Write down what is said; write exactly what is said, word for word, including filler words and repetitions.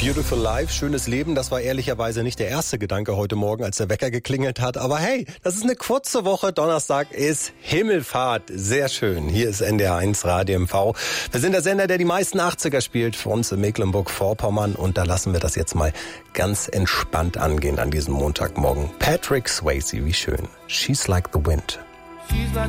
Beautiful Life, schönes Leben, das war ehrlicherweise nicht der erste Gedanke heute Morgen, als der Wecker geklingelt hat. Aber hey, das ist eine kurze Woche, Donnerstag ist Himmelfahrt, sehr schön. Hier ist N D R eins Radio M V. Wir sind der Sender, der die meisten achtziger spielt, für uns in Mecklenburg-Vorpommern. Und da lassen wir das jetzt mal ganz entspannt angehen an diesem Montagmorgen. Patrick Swayze, wie schön. She's like the wind. She's like